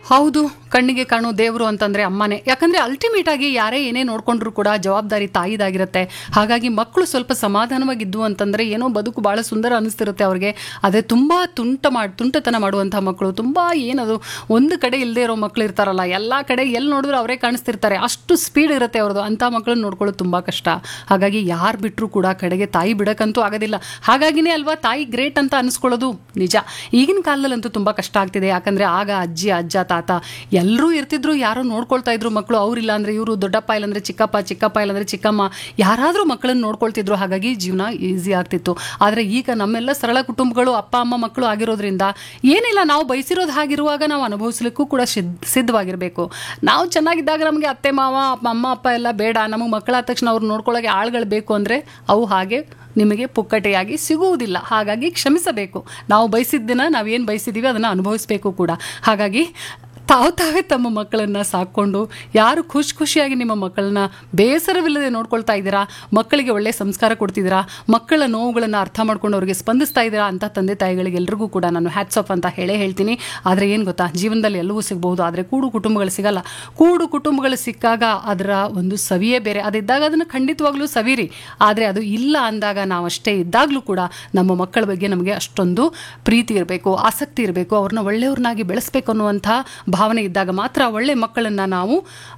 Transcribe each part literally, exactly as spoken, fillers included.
ಹೌದು, ಕಣ್ಣಿಗೆ ಕಾಣೋ ದೇವರು ಅಂತಂದ್ರೆ ಅಮ್ಮನೇ. ಯಾಕಂದ್ರೆ ಅಲ್ಟಿಮೇಟ್ ಆಗಿ ಯಾರೇ ಏನೇ ನೋಡ್ಕೊಂಡ್ರು ಕೂಡ ಜವಾಬ್ದಾರಿ ತಾಯಿದಾಗಿರುತ್ತೆ. ಹಾಗಾಗಿ ಮಕ್ಕಳು ಸ್ವಲ್ಪ ಸಮಾಧಾನವಾಗಿದ್ದು ಅಂತಂದ್ರೆ ಏನೋ ಬದುಕು ಬಹಳ ಸುಂದರ ಅನಿಸ್ತಿರುತ್ತೆ ಅವ್ರಿಗೆ. ಅದೇ ತುಂಬಾ ತುಂಟ ಮಾಡಿ ತುಂಟತನ ಮಾಡುವಂತಹ ಮಕ್ಕಳು, ತುಂಬಾ ಏನದು ಒಂದು ಕಡೆ ಇಲ್ಲದೆ ಇರೋ ಮಕ್ಕಳು ಇರ್ತಾರಲ್ಲ, ಎಲ್ಲಾ ಕಡೆ ಎಲ್ಲಿ ನೋಡಿದ್ರು ಅವರೇ ಕಾಣಿಸ್ತಿರ್ತಾರೆ, ಅಷ್ಟು ಸ್ಪೀಡ್ ಇರುತ್ತೆ ಅವ್ರದ್ದು. ಅಂತ ಮಕ್ಕಳನ್ನ ನೋಡ್ಕೊಳ್ಳೋದು ತುಂಬಾ ಕಷ್ಟ. ಹಾಗಾಗಿ ಯಾರು ಬಿಟ್ಟರು ಕೂಡ ಕಡೆಗೆ ತಾಯಿ ಬಿಡಕ್ಕಂತೂ ಆಗೋದಿಲ್ಲ. ಹಾಗಾಗಿನೇ ಅಲ್ವಾ ತಾಯಿ ಗ್ರೇಟ್ ಅಂತ ಅನಿಸ್ಕೊಳ್ಳೋದು. ನಿಜ, ಈಗಿನ ಕಾಲದಲ್ಲಂತೂ ತುಂಬಾ ಕಷ್ಟ ಆಗ್ತಿದೆ. ಯಾಕಂದ್ರೆ ಆಗ ಅಜ್ಜಿ ಅಜ್ಜ ತಾತ ಎಲ್ಲರೂ ಇರ್ತಿದ್ರು, ಯಾರೋ ನೋಡ್ಕೊಳ್ತಾ ಇದ್ರು ಮಕ್ಕಳು. ಅವ್ರಿಲ್ಲ ಅಂದ್ರೆ ಇವರು, ದೊಡ್ಡಪ್ಪ ಇಲ್ಲಾಂದ್ರೆ ಚಿಕ್ಕಪ್ಪ, ಚಿಕ್ಕಪ್ಪ ಇಲ್ಲಾಂದ್ರೆ ಚಿಕ್ಕಮ್ಮ, ಯಾರಾದ್ರೂ ಮಕ್ಕಳನ್ನ ನೋಡ್ಕೊಳ್ತಿದ್ರು. ಹಾಗಾಗಿ ಜೀವನ ಈಸಿ ಆಗ್ತಿತ್ತು. ಆದ್ರೆ ಈಗ ನಮ್ಮೆಲ್ಲ ಸರಳ ಕುಟುಂಬಗಳು, ಅಪ್ಪ ಅಮ್ಮ ಮಕ್ಕಳು ಆಗಿರೋದ್ರಿಂದ ಏನಿಲ್ಲ, ನಾವು ಬಯಸಿರೋದು ಹಾಗಿರುವಾಗ ನಾವು ಅನುಭವಿಸ್ಲಿಕ್ಕೂ ಕೂಡ ಸಿದ್ಧವಾಗಿರ್ಬೇಕು. ನಾವು ಚೆನ್ನಾಗಿದ್ದಾಗ ನಮಗೆ ಅತ್ತೆ ಮಾವ ಅಮ್ಮ ಅಪ್ಪ ಎಲ್ಲ ಬೇಡ, ನಮಗೆ ಮಕ್ಕಳಾದ ತಕ್ಷಣ ಅವ್ರು ನೋಡ್ಕೊಳ್ಳೋಕೆ ಆಳ್ಗಳು ಬೇಕು ಅಂದ್ರೆ ಅವು ಹಾಗೆ ನಿಮಗೆ ಪುಕ್ಕಟೆಯಾಗಿ ಸಿಗುವುದಿಲ್ಲ. ಹಾಗಾಗಿ ಕ್ಷಮಿಸಬೇಕು. ನಾವು ಬಯಸಿದ್ದನ್ನ ನಾವೇನು ಬಯಸಿದ್ದೀವಿ ಅದನ್ನು ಅನುಭವಿಸಬೇಕು ಕೂಡ. ಹಾಗಾಗಿ ತಾವು ತಾವೇ ತಮ್ಮ ಮಕ್ಕಳನ್ನು ಸಾಕ್ಕೊಂಡು ಯಾರು ಖುಷಿ ಖುಷಿಯಾಗಿ ನಿಮ್ಮ ಮಕ್ಕಳನ್ನ ಬೇಸರವಿಲ್ಲದೆ ನೋಡ್ಕೊಳ್ತಾ ಇದ್ದೀರಾ, ಮಕ್ಕಳಿಗೆ ಒಳ್ಳೆ ಸಂಸ್ಕಾರ ಕೊಡ್ತಿದ್ದೀರಾ, ಮಕ್ಕಳ ನೋವುಗಳನ್ನು ಅರ್ಥ ಮಾಡ್ಕೊಂಡು ಅವ್ರಿಗೆ ಸ್ಪಂದಿಸ್ತಾ ಇದ್ದೀರಾ ಅಂತ ತಂದೆ ತಾಯಿಗಳಿಗೆ ಎಲ್ರಿಗೂ ಕೂಡ ನಾನು ಹ್ಯಾಟ್ಸ್ ಆಫ್ ಅಂತ ಹೇಳೇ ಹೇಳ್ತೀನಿ. ಆದರೆ ಏನು ಗೊತ್ತಾ, ಜೀವನದಲ್ಲಿ ಎಲ್ಲವೂ ಸಿಗಬಹುದು, ಆದರೆ ಕೂಡು ಕುಟುಂಬಗಳು ಸಿಗಲ್ಲ. ಕೂಡು ಕುಟುಂಬಗಳು ಸಿಕ್ಕಾಗ ಅದರ ಒಂದು ಸವಿಯೇ ಬೇರೆ. ಅದಿದ್ದಾಗ ಅದನ್ನು ಖಂಡಿತವಾಗ್ಲೂ ಸವಿರಿ. ಆದರೆ ಅದು ಇಲ್ಲ ಅಂದಾಗ, ನಾವು ಅಷ್ಟೇ ಇದ್ದಾಗಲೂ ಕೂಡ ನಮ್ಮ ಮಕ್ಕಳ ಬಗ್ಗೆ ನಮಗೆ ಅಷ್ಟೊಂದು ಪ್ರೀತಿ ಇರಬೇಕು, ಆಸಕ್ತಿ ಇರಬೇಕು, ಅವ್ರನ್ನ ಒಳ್ಳೆಯವ್ರನ್ನಾಗಿ ಬೆಳೆಸಬೇಕು ಅನ್ನುವಂಥ ಭಾವನೆ ಇದ್ದಾಗ ಮಾತ್ರ ಒಳ್ಳೆ ಮಕ್ಕಳನ್ನು ನಾವು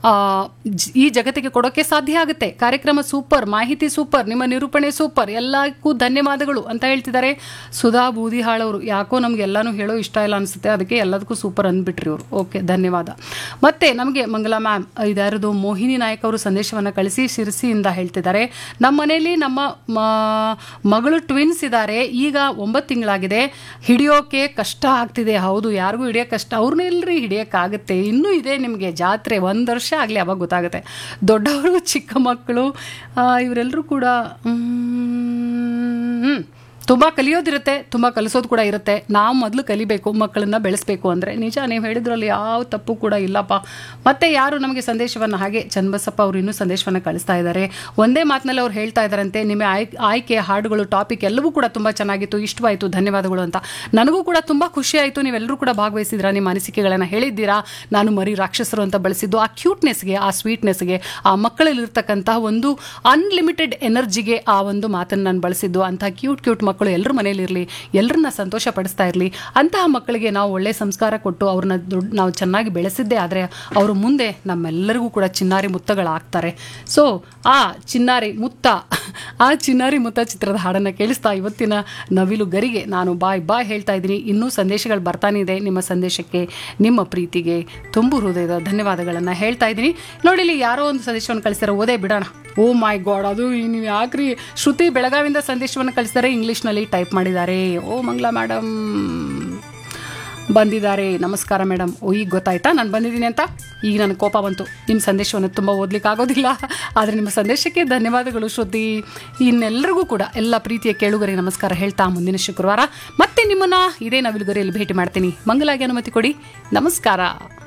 ಈ ಜಗತ್ತಿಗೆ ಕೊಡೋಕ್ಕೆ ಸಾಧ್ಯ ಆಗುತ್ತೆ. ಕಾರ್ಯಕ್ರಮ ಸೂಪರ್, ಮಾಹಿತಿ ಸೂಪರ್, ನಿಮ್ಮ ನಿರೂಪಣೆ ಸೂಪರ್, ಎಲ್ಲಕ್ಕೂ ಧನ್ಯವಾದಗಳು ಅಂತ ಹೇಳ್ತಿದ್ದಾರೆ ಸುಧಾ ಬೂದಿಹಾಳ್ ಅವರು. ಯಾಕೋ ನಮ್ಗೆ ಎಲ್ಲಾನು ಹೇಳೋ ಇಷ್ಟ ಇಲ್ಲ ಅನಿಸುತ್ತೆ, ಅದಕ್ಕೆ ಎಲ್ಲದಕ್ಕೂ ಸೂಪರ್ ಅಂದ್ಬಿಟ್ರಿ ಅವರು. ಓಕೆ, ಧನ್ಯವಾದ. ಮತ್ತೆ ನಮಗೆ ಮಂಗಲಾ ಮ್ಯಾಮ್ ಇದಾರದು ಮೋಹಿನಿ ನಾಯಕ್ ಅವರು ಸಂದೇಶವನ್ನು ಕಳಿಸಿ ಶಿರಸಿಯಿಂದ ಹೇಳ್ತಿದ್ದಾರೆ, ನಮ್ಮ ಮನೆಯಲ್ಲಿ ನಮ್ಮ ಮಗಳು ಟ್ವಿನ್ಸ್ ಇದ್ದಾರೆ, ಈಗ ಒಂಬತ್ತು ತಿಂಗಳಾಗಿದೆ, ಹಿಡಿಯೋಕೆ ಕಷ್ಟ ಆಗ್ತಿದೆ. ಹೌದು, ಯಾರಿಗೂ ಹಿಡಿಯೋಕೆ ಕಷ್ಟ, ಅವ್ರನ್ನ ಎಲ್ರಿ ಹಿಡಿಯೋಕ್ಕಾಗುತ್ತೆ. ಇನ್ನೂ ಇದೆ ನಿಮಗೆ ಜಾತ್ರೆ, ಒಂದು ವರ್ಷ ಆಗಲಿ ಅವಾಗ ಗೊತ್ತಾಗುತ್ತೆ. ದೊಡ್ಡವರು ಚಿಕ್ಕ ಮಕ್ಕಳು ಇವರೆಲ್ಲರೂ ಕೂಡ ಹ್ಞೂ ತುಂಬ ಕಲಿಯೋದಿರುತ್ತೆ, ತುಂಬ ಕಲಿಸೋದು ಕೂಡ ಇರುತ್ತೆ. ನಾವು ಮೊದಲು ಕಲಿಬೇಕು, ಮಕ್ಕಳನ್ನ ಬೆಳೆಸಬೇಕು ಅಂದರೆ. ನಿಜ, ನೀವು ಹೇಳಿದ್ರಲ್ಲಿ ಯಾವ ತಪ್ಪು ಕೂಡ ಇಲ್ಲಪ್ಪ. ಮತ್ತೆ ಯಾರು ನಮಗೆ ಸಂದೇಶವನ್ನು, ಹಾಗೆ ಚನ್ನಬಸಪ್ಪ ಅವರು ಇನ್ನೂ ಸಂದೇಶವನ್ನು ಕಳಿಸ್ತಾ ಇದ್ದಾರೆ. ಒಂದೇ ಮಾತಿನಲ್ಲಿ ಅವ್ರು ಹೇಳ್ತಾ ಇದ್ದಾರಂತೆ, ನಿಮ್ಮ ಆಯ್ಕೆ ಆಯ್ಕೆ ಹಾಡುಗಳು, ಟಾಪಿಕ್ ಎಲ್ಲವೂ ಕೂಡ ತುಂಬ ಚೆನ್ನಾಗಿತ್ತು, ಇಷ್ಟವಾಯಿತು, ಧನ್ಯವಾದಗಳು ಅಂತ. ನನಗೂ ಕೂಡ ತುಂಬ ಖುಷಿ ಆಯಿತು, ನೀವೆಲ್ಲರೂ ಕೂಡ ಭಾಗವಹಿಸಿದ್ದೀರಾ, ನಿಮ್ಮ ಅನಿಸಿಕೆಗಳನ್ನು ಹೇಳಿದ್ದೀರಾ. ನಾನು ಮರಿ ರಾಕ್ಷಸರು ಅಂತ ಬಳಸಿದ್ದು ಆ ಕ್ಯೂಟ್ನೆಸ್ಗೆ, ಆ ಸ್ವೀಟ್ನೆಸ್ಗೆ, ಆ ಮಕ್ಕಳಲ್ಲಿರ್ತಕ್ಕಂಥ ಒಂದು ಅನ್ಲಿಮಿಟೆಡ್ ಎನರ್ಜಿಗೆ ಆ ಒಂದು ಮಾತನ್ನು ನಾನು ಬಳಸಿದ್ದು. ಅಂಥ ಕ್ಯೂಟ್ ಕ್ಯೂಟ್ ಮಕ್ಕಳು ಎಲ್ಲರ ಮನೆಯಲ್ಲಿರಲಿ, ಎಲ್ಲರನ್ನ ಸಂತೋಷ ಪಡಿಸ್ತಾ ಇರಲಿ. ಅಂತಹ ಮಕ್ಕಳಿಗೆ ನಾವು ಒಳ್ಳೆ ಸಂಸ್ಕಾರ ಕೊಟ್ಟು ಅವ್ರನ್ನ ದೊಡ್ಡ ನಾವು ಚೆನ್ನಾಗಿ ಬೆಳೆಸಿದ್ದೇ ಆದರೆ ಅವರು ಮುಂದೆ ನಮ್ಮೆಲ್ಲರಿಗೂ ಕೂಡ ಚಿನ್ನಾರಿ ಮುತ್ತಗಳಾಗ್ತಾರೆ. ಸೊ ಆ ಚಿನ್ನಾರಿ ಮುತ್ತ, ಆ ಚಿನ್ನಾರಿ ಮುತ್ತ ಚಿತ್ರದ ಹಾಡನ್ನು ಕೇಳಿಸ್ತಾ ಇವತ್ತಿನ ನವಿಲು ಗರಿಗೆ ನಾನು ಬಾಯ್ ಬಾಯ್ ಹೇಳ್ತಾ ಇದ್ದೀನಿ. ಇನ್ನೂ ಸಂದೇಶಗಳು ಬರ್ತಾನೆ ಇದೆ. ನಿಮ್ಮ ಸಂದೇಶಕ್ಕೆ, ನಿಮ್ಮ ಪ್ರೀತಿಗೆ ತುಂಬು ಹೃದಯದ ಧನ್ಯವಾದಗಳನ್ನು ಹೇಳ್ತಾ ಇದ್ದೀನಿ. ನೋಡಿಲಿ, ಯಾರೋ ಒಂದು ಸಂದೇಶವನ್ನು ಕಳಿಸ್ತಾರೆ, ಓದೇ ಬಿಡೋಣ. ಓ ಮೈ ಗಾಡ್, ಅದು ನೀವು ಯಾಕ್ರಿ, ಶ್ರುತಿ ಬೆಳಗಾವಿಯಿಂದ ಸಂದೇಶವನ್ನು ಕಳಿಸ್ತಾರೆ, ಇಂಗ್ಲೀಷ್ನಲ್ಲಿ ಟೈಪ್ ಮಾಡಿದ್ದಾರೆ. ಓ ಮಂಗ್ಲಾ ಮೇಡಮ್ ಬಂದಿದ್ದಾರೆ, ನಮಸ್ಕಾರ ಮೇಡಮ್. ಓ, ಈಗ ಗೊತ್ತಾಯ್ತಾ ನಾನು ಬಂದಿದ್ದೀನಿ ಅಂತ? ಈಗ ನನಗೆ ಕೋಪ ಬಂತು. ನಿಮ್ಮ ಸಂದೇಶವನ್ನು ತುಂಬ ಓದ್ಲಿಕ್ಕೆ ಆಗೋದಿಲ್ಲ, ಆದರೆ ನಿಮ್ಮ ಸಂದೇಶಕ್ಕೆ ಧನ್ಯವಾದಗಳು ಶ್ರುತಿ. ಇನ್ನೆಲ್ಲರಿಗೂ ಕೂಡ ಎಲ್ಲ ಪ್ರೀತಿಯ ಕೇಳುಗರಿಗೆ ನಮಸ್ಕಾರ ಹೇಳ್ತಾ, ಮುಂದಿನ ಶುಕ್ರವಾರ ಮತ್ತೆ ನಿಮ್ಮನ್ನು ಇದೇ ನವಿಲುಗರಿಯಲ್ಲಿ ಭೇಟಿ ಮಾಡ್ತೀನಿ. ಮಂಗಲಾಗಿ ಅನುಮತಿ ಕೊಡಿ. ನಮಸ್ಕಾರ.